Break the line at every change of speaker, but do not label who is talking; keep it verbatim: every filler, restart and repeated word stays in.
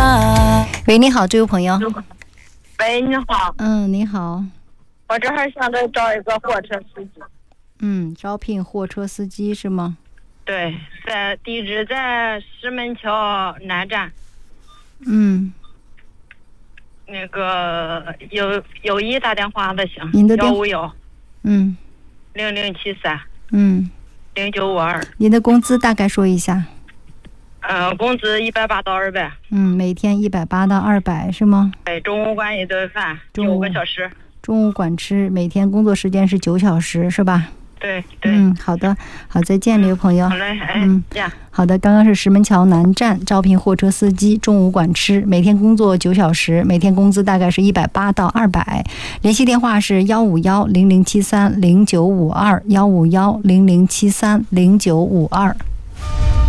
喂，你好，这位朋友。
喂，你好。
嗯，你好。
我这还想着找一个货车司机。
嗯，招聘货车司机是吗？
对，在地址在石门桥南站。
嗯。
那个有有意打电话的行。
您的电
幺五幺。
嗯。
零零七三。
嗯。
零九五二。
您的工资大概说一下？
呃，工资一百八到二百。
嗯，每天一百八到二百是吗？
对，中午管一顿饭，九个小时。
中午管吃，每天工作时间是九小时是吧？
对对。
嗯，好的，好，再见，这位朋友。
好嘞，哎，
嗯，
呀，
好的，刚刚是石门桥南站招聘货车司机，中午管吃，每天工作九小时，每天工资大概是一百八到二百。联系电话是幺五幺零零七三零九五二，幺五幺零零七三零九五二。